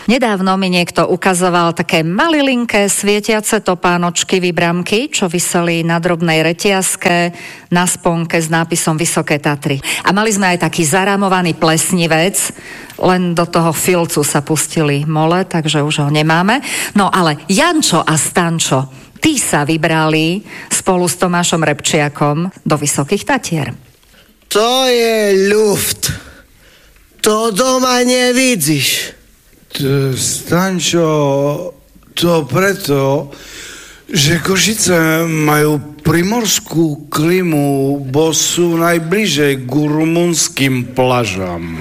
Nedávno mi niekto ukazoval také malilinké svietiace topánočky vybramky, čo viseli na drobnej reťazke na sponke s nápisom Vysoké Tatry. A mali sme aj taký zarámovaný plesnivec, len do toho filcu sa pustili mole, takže už ho nemáme. No ale Jančo a Stančo, tí sa vybrali spolu s Tomášom Repčiakom do Vysokých Tatier. To je ľuft. To doma nevidíš. Stančo, to preto, že Košice majú primorskú klimu, bo sú najbližej k rumunským plažám.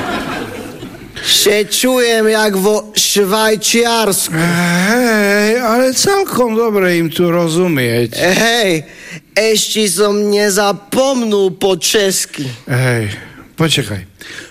Še čujem, jak vo Švajčiarsku. Hej, ale celkom dobre im tu rozumieť. Hej, ešte som nezapomnul po česky. Hej, počekaj.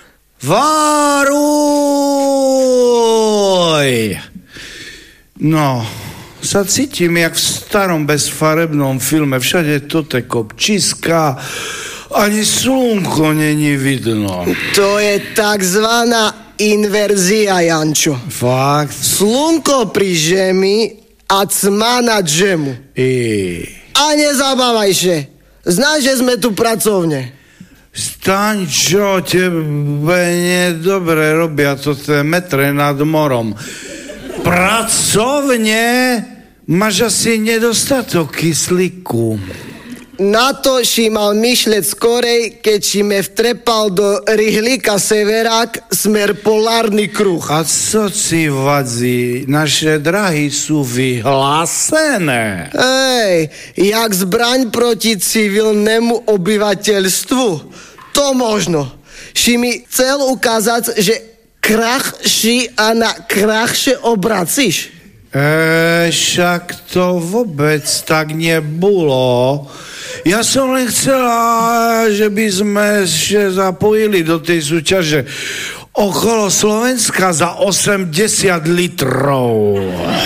Varuj! No, sa cítim jak v starom bezfarebnom filme. Všade to te kopčiska, ani slnko není vidno. To je takzvaná inverzia, Jančo. Fakt? Slnko pri žemi a cma nad žemu. A nezabávaj še. Znáš, že sme tu pracovne. Stančo, tebe nedobre robia to tie metre nad morom. Pracovne máš asi nedostatok kyslíku. Na to si mal myšľať skorej, keď si me vtrepal do ryhlíka Severák smer polárny kruh. A co si vadí? Naše drahy sú vyhlásené. Hej, jak zbraň proti civilnému obyvateľstvu. To možno. Si mi chcel ukázať, že krachší a na krachšie obracíš. Však to vôbec tak nebolo. Ja som len chcela, že by sme ešte zapojili do tej súťaže okolo Slovenska za 80 litrov.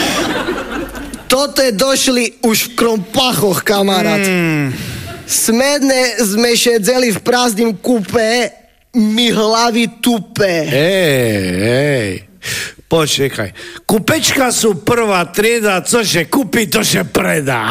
Tote došli už v krompachoch, kamarát. Smedne sme šedzeli v prázdnym kúpe, mi hlavy tupé. Hej, počekaj. Kupečka sú prvá trieda, cože kúpi, tože predá.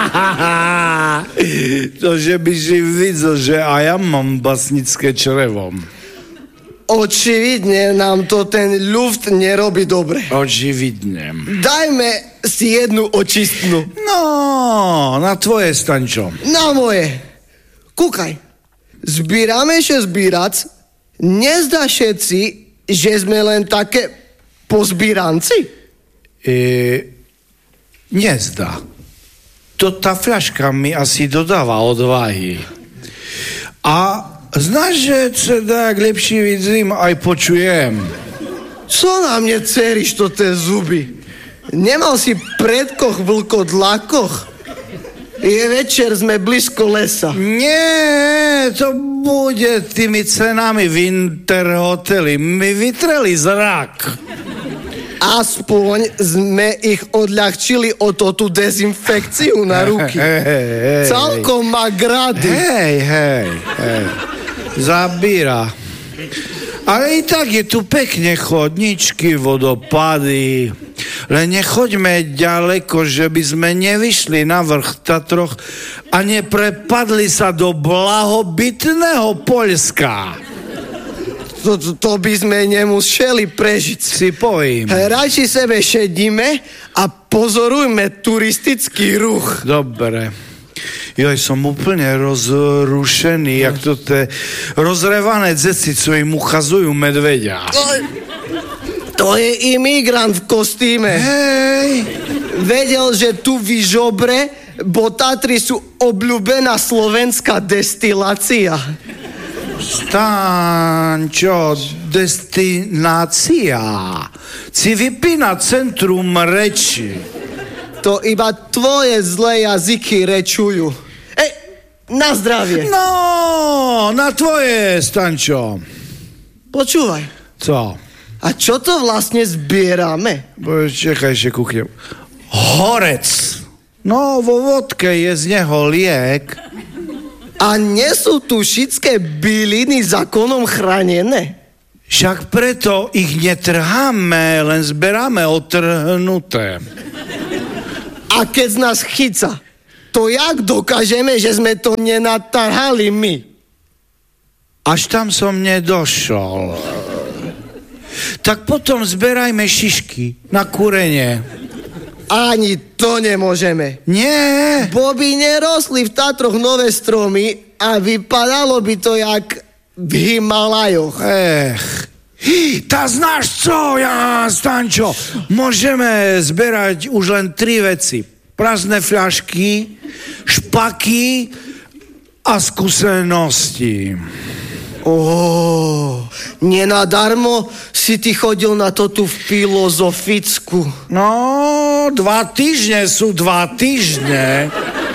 To, že by si videl, že aj ja mám basnické črevo. Očividne nám to ten ľuft nerobí dobre. Očividne. Dajme si jednu očistnú. No, na tvoje, Stančo. Na moje. Kúkaj. Zbírame še zbírac. Nezdá všetci, že sme len také pozbíranci? Nezdá. To tá fľaška mi asi dodáva odvahy. A znáš, že teda, jak lepší vidím, aj počujem. Co na mne ceriš to tie zuby? Nemal si predkoch vlkodlakoch? Je večer, sme blízko lesa. Nie, to bude tými cenami v Interhoteli. Mi vytreli zrak. Aspoň sme ich odľahčili o to tú dezinfekciu na ruky. Celkom má grady. Hej. Zabíra. Ale i tak je tu pekne chodničky, vodopady. Len nechoďme ďaleko, že by sme nevyšli na vrch Tatroch a neprepadli sa do blahobytného Poľska. To by sme nemuseli prežiť. Si povím. Radši sebe šedíme a pozorujme turistický ruch. Dobre. Joj, som úplne rozrušený, jak to tie rozrevané dzeci, co im uchazujú medveďa. To je imigrant v kostýme. Hej. Vedel, že tu v Žobre, bo Tatry sú obľúbená slovenská destilácia. Stančo, destinácia. Si vypína centrum reči. To iba tvoje zlé jazyky rečujú. Na zdravie. No, na tvoje, Stančo. Počúvaj. Co? A čo to vlastne zbierame? Čakaj, ešte kúknem. Horec. No, vo vodke je z neho liek. A nie sú tu všetké byliny zákonom chránené? Však preto ich netrháme, len zberáme otrhnuté. A keď z nás chyca, to jak dokážeme, že sme to nenatrhali my? Až tam som nedošol. Tak potom zberajme šišky na kúrenie. Ani to nemôžeme. Nie. Bo by nerostli v Tatroch nové stromy a vypadalo by to jak v Himalajoch. Tá znáš co, Jan Stančo? Môžeme zberať už len 3 veci. Prázdne fľašky, špaky a skúsenosti. Nenadarmo si ty chodil na to tú filozofickú. No, 2 týždne sú 2 týždne.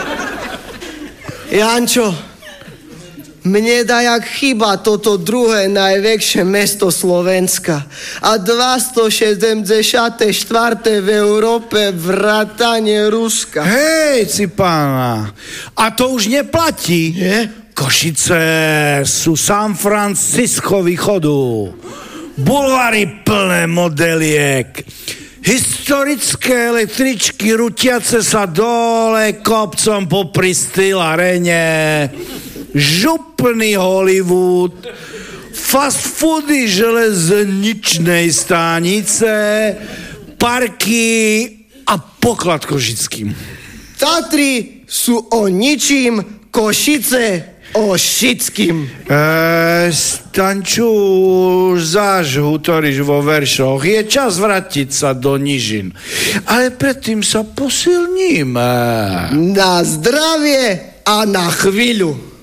Jančo, mne dajak chyba toto druhé najväčšie mesto Slovenska a 274. v Európe vrátane Ruska. Hej, Cipána, a to už neplatí. Je? Košice sú San Francisco východu. Bulvary plné modeliek. Historické električky rutiace sa dole kopcom popri Styl Arene. Župný Hollywood. Fast foody železničnej stanice. Parky a poklad Košickým. Tatry sú o ničím, Košice o šickým. Stanču, už záž hutoríš vo veršoch. Je čas vrátiť sa do nížin. Ale predtým sa posilníme. Na zdravie a na chvíľu.